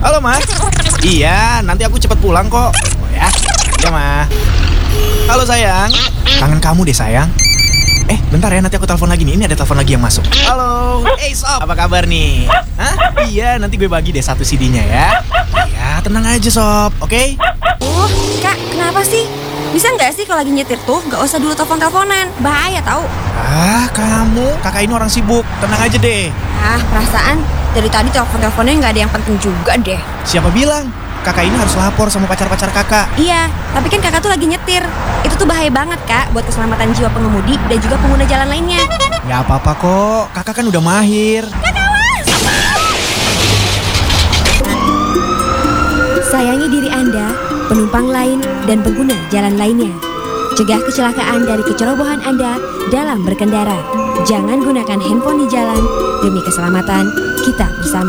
Halo, Ma. Iya, nanti aku cepet pulang kok. Oh ya? Iya, Ma. Halo, sayang. Kangen kamu deh, sayang. Bentar ya, nanti aku telepon lagi nih. Ini ada telepon lagi yang masuk. Halo. Sob. Apa kabar nih? Hah? Iya, nanti gue bagi deh satu CD-nya ya. Iya, tenang aja, Sob. Oke? Kak, kenapa sih? Bisa nggak sih kalau lagi nyetir tuh nggak usah dulu telepon-teleponan? Bahaya tahu. Kamu. Kakak ini orang sibuk. Tenang aja deh. Perasaan dari tadi telepon-teleponnya nggak ada yang penting juga deh. Siapa bilang? Kakak ini harus lapor sama pacar-pacar kakak. Iya, tapi kan kakak tuh lagi nyetir. Itu tuh bahaya banget, Kak, buat keselamatan jiwa pengemudi dan juga pengguna jalan lainnya. Gak apa-apa kok, kakak kan udah mahir. Sayangi diri Anda, penumpang lain, dan pengguna jalan lainnya. Cegah kecelakaan dari kecerobohan Anda dalam berkendara. Jangan gunakan handphone di jalan. Demi keselamatan kita bersama.